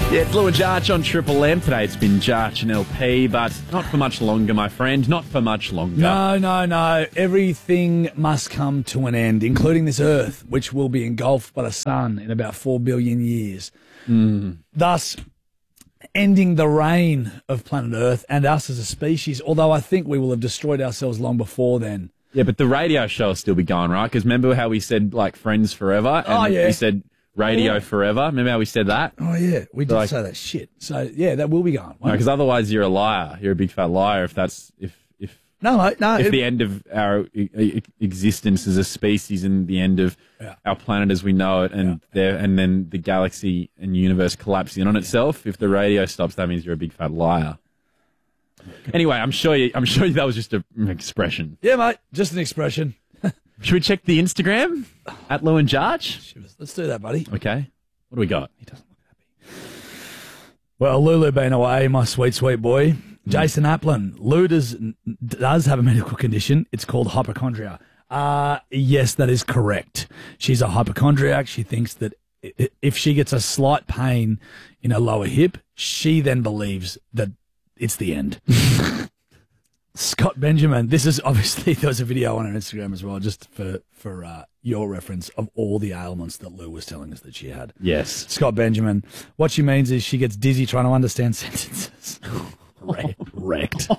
Yeah, it's Lou and Jarch on Triple M. Today it's been Jarch and LP, but not for much longer, my friend. Not for much longer. No. Everything must come to an end, including this Earth, which will be engulfed by the sun in about 4 billion years. Thus, ending the reign of planet Earth and us as a species, although I think we will have destroyed ourselves long before then. Yeah, but the radio show will still be going, right? Because remember how we said, like, friends forever? And we said radio forever. Remember how we said that? Oh, yeah. We did say that shit. So, yeah, that will be going. Because otherwise you're a liar. You're a big fat liar if that's... If the end of our existence as a species and the end of our planet as we know it, and then the galaxy and universe collapsing on itself, if the radio stops, that means you're a big fat liar. Anyway, I'm sure that was just an expression. Yeah, mate, just an expression. Should we check the Instagram at Lou and Jarch? Let's do that, buddy. Okay. What do we got? He doesn't look happy. Well, Lulu been away, my sweet, sweet boy. Jason Applin. Lou does have a medical condition. It's called hypochondria. Yes, that is correct. She's a hypochondriac. She thinks that if she gets a slight pain in her lower hip, she then believes that it's the end. Scott Benjamin. This is obviously, there was a video on her Instagram as well, just for your reference of all the ailments that Lou was telling us that she had. Yes. Scott Benjamin. What she means is she gets dizzy trying to understand sentences. Wrecked.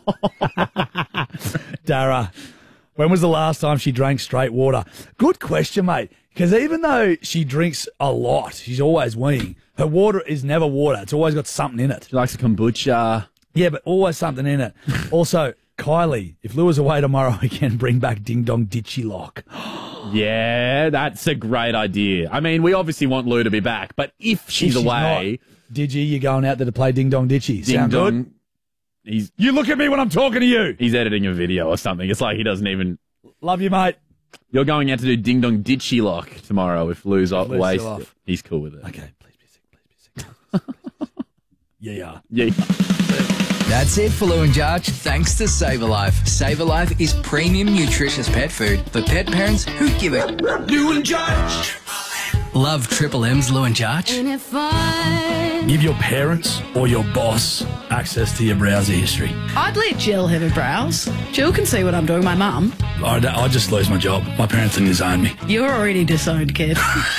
Dara, when was the last time she drank straight water? Good question, mate. Because even though she drinks a lot, she's always weeing, her water is never water. It's always got something in it. She likes a kombucha. Yeah, but always something in it. Also, Kylie, if Lou is away tomorrow again, bring back Ding Dong Ditchy Lock. Yeah, that's a great idea. I mean, we obviously want Lou to be back, but if she's away... Digi, you're going out there to play Ding Dong Ditchy. Sound good? You look at me when I'm talking to you. He's editing a video or something. It's like he doesn't even... Love you, mate. You're going out to do Ding Dong Ditchy Lock tomorrow if Lou's away. He's cool with it. Okay, please be sick. Please be sick. Yeah. That's it for Lou and Jarch. Thanks to SaverLife. SaverLife is premium nutritious pet food for pet parents who give it. Lou and Jarch. Love Triple M's Lou and Jarch? Give your parents or your boss access to your browser history. I'd let Jill have a browse. Jill can see what I'm doing, my mum. I'd just lose my job. My parents would disown me. You're already disowned, kid.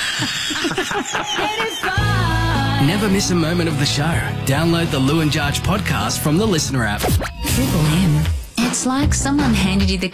Never miss a moment of the show. Download the Lou and Jarch podcast from the Listener app. Triple M. It's like someone handed you the